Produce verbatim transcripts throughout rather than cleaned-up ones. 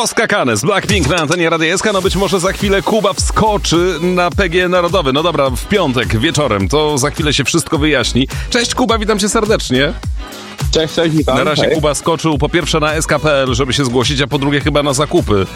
Rozkakane z Blackpink na antenie Radia S K. No być może za chwilę Kuba wskoczy na P G E Narodowy. No dobra, w piątek wieczorem, to za chwilę się wszystko wyjaśni. Cześć Kuba, witam cię serdecznie. Cześć, cześć, witam. Na razie Hej. Kuba skoczył po pierwsze na S K kropka P L, żeby się zgłosić, a po drugie chyba na zakupy.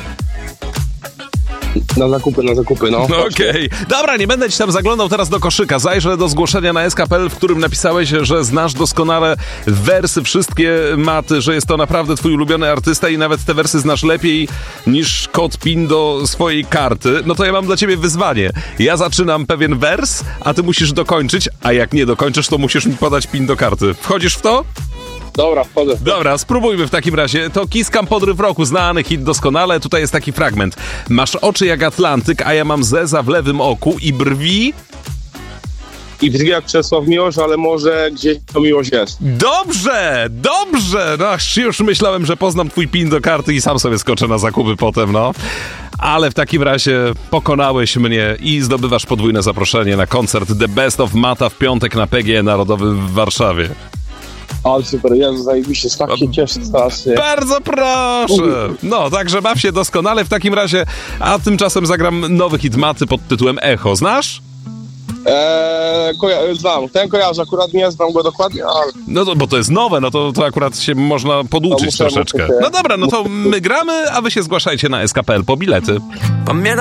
Na zakupy, na zakupy, no. No okej. Okay. Dobra, nie będę ci tam zaglądał teraz do koszyka. Zajrzę do zgłoszenia na S K kropka P L, w którym napisałeś, że znasz doskonale wersy, wszystkie maty, że jest to naprawdę twój ulubiony artysta i nawet te wersy znasz lepiej niż kod PIN do swojej karty. No to ja mam dla ciebie wyzwanie. Ja zaczynam pewien wers, a ty musisz dokończyć, a jak nie dokończysz, to musisz mi podać PIN do karty. Wchodzisz w to? Dobra, wchodzę. Dobra, spróbujmy w takim razie. To Kiskam Podryw Roku, znany hit doskonale. Tutaj jest taki fragment. Masz oczy jak Atlantyk, a ja mam zeza w lewym oku i brwi... I brzmi jak Czesław Miłosz, ale może gdzieś to miłość jest. Dobrze, dobrze! No, już myślałem, że poznam twój PIN do karty i sam sobie skoczę na zakupy potem, no. Ale w takim razie pokonałeś mnie i zdobywasz podwójne zaproszenie na koncert The Best of Mata w piątek na P G E Narodowym w Warszawie. Ale super, Jezu, zajebiście, tak się cieszę strasznie. Bardzo proszę! No, także baw się doskonale w takim razie, a tymczasem zagram nowy hit Maty pod tytułem Echo. Znasz? Eee, koja- znam, ten kojarzę, akurat nie znam go dokładnie, ale... No to, bo to jest nowe, no to, to akurat się można poduczyć No muszę, troszeczkę. muszę się- No dobra, no to my gramy, a wy się zgłaszajcie na S K kropka P L po bilety.